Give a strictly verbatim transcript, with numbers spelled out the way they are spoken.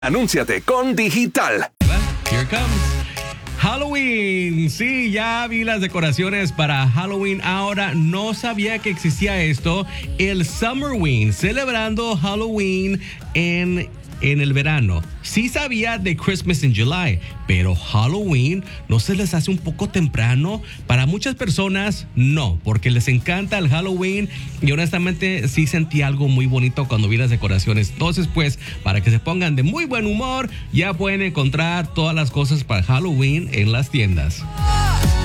Anúnciate con Digital. Here it comes. Halloween, sí, ya vi las decoraciones para Halloween. Ahora no sabía que existía esto, el Summerween, celebrando Halloween en, en el verano. Sí sabía de Christmas in July, pero Halloween, ¿no se les hace un poco temprano? Para muchas personas, no, porque les encanta el Halloween y honestamente sí sentí algo muy bonito cuando vi las decoraciones. Entonces, pues, para que se pongan de muy buen humor, ya pueden encontrar todas las cosas para Halloween en las tiendas.